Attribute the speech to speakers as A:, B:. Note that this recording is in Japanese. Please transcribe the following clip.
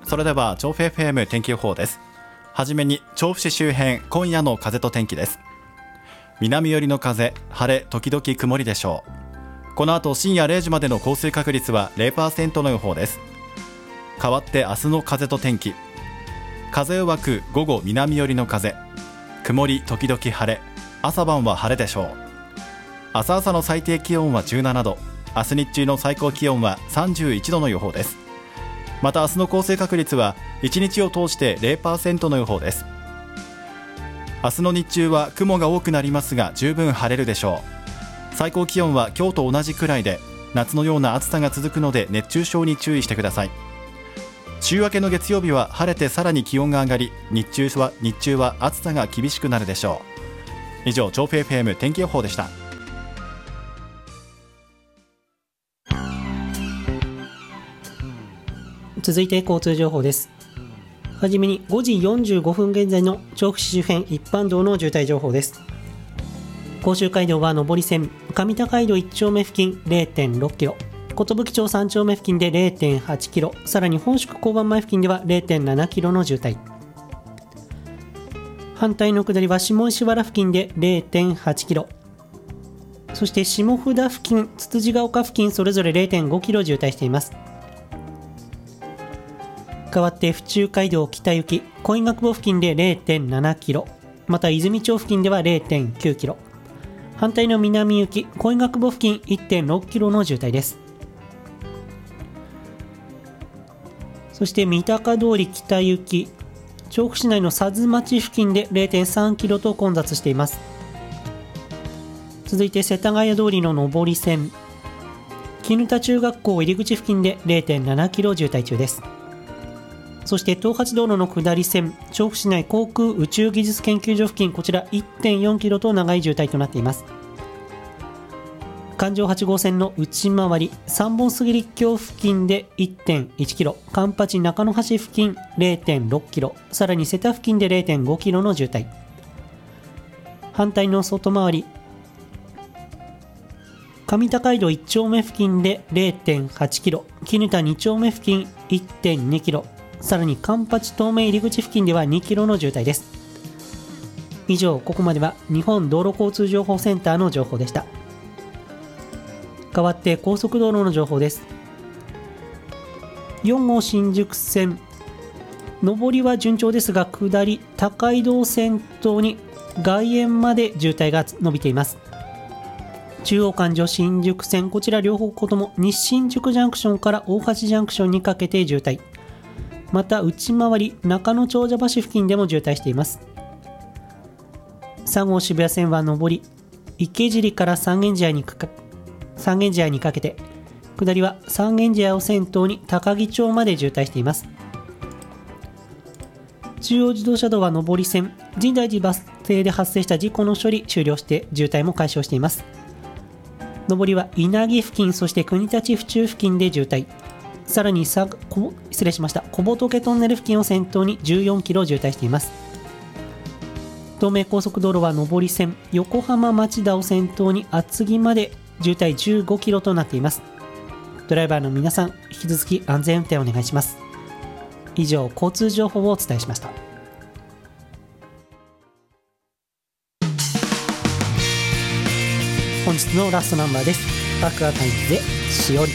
A: それでは調布 FM 天気予報です。はじめに調布市周辺、今夜の風と天気です。南寄りの風、晴れ時々曇りでしょう。この後深夜0時までの降水確率は 0% の予報です。変わって明日の風と天気。風弱く午後南寄りの風、曇り時々晴れ、朝晩は晴れでしょう。明日朝の最低気温は17度、明日日中の最高気温は31度の予報です。また明日の降水確率は1日を通して 0% の予報です。明日の日中は雲が多くなりますが十分晴れるでしょう。最高気温は今日と同じくらいで、夏のような暑さが続くので熱中症に注意してください。週明けの月曜日は晴れてさらに気温が上がり、日中は暑さが厳しくなるでしょう。以上、調布 FM 天気予報でした。
B: 続いて交通情報です。はじめに5時45分現在の調布市周辺一般道の渋滞情報です。甲州街道は上り線、上田街道1丁目付近 0.6 キロ、寿町3丁目付近で 0.8 キロ、さらに本宿交番前付近では 0.7 キロの渋滞。反対の下りは下石原付近で 0.8 キロ、そして下札付近、つつじが丘付近それぞれ 0.5 キロ渋滞しています。代わって府中街道北行き、小学坊付近で 0.7 キロ、また泉町付近では 0.9 キロ、反対の南行き、小学坊付近 1.6 キロの渋滞です。そして三鷹通り北行き、調布市内の佐津町付近で 0.3 キロと混雑しています。続いて世田谷通りの上り線、絹田中学校入り口付近で 0.7 キロ渋滞中です。そして東八道路の下り線、調布市内航空宇宙技術研究所付近、こちら 1.4 キロと長い渋滞となっています。環状8号線の内回り、三本杉立橋付近で 1.1 キロ、環八中野橋付近 0.6 キロ、さらに瀬田付近で 0.5 キロの渋滞。反対の外回り、上田街道1丁目付近で 0.8 キロ、絹田2丁目付近 1.2 キロ、さらに環八東名入り口付近では2キロの渋滞です。以上、ここまでは日本道路交通情報センターの情報でした。代わって高速道路の情報です。4号新宿線、上りは順調ですが下り、高井戸を先頭に外苑まで渋滞が伸びています。中央環状新宿線、こちら両方とも西新宿ジャンクションから大橋ジャンクションにかけて渋滞。また内回り、中野長者橋付近でも渋滞しています。3号渋谷線は上り、池尻から三軒茶屋にかけて、下りは三軒茶屋を先頭に高木町まで渋滞しています。中央自動車道は上り線、深大寺バス停で発生した事故の処理終了して渋滞も解消しています。上りは稲城付近、そして国立府中付近で渋滞。さらに小仏トンネル付近を先頭に14キロ渋滞しています。東名高速道路は上り線、横浜町田を先頭に厚木まで渋滞15キロとなっています。ドライバーの皆さん、引き続き安全運転をお願いします。以上、交通情報をお伝えしました。本日のラストナンバーです。アクアタイムでしおり。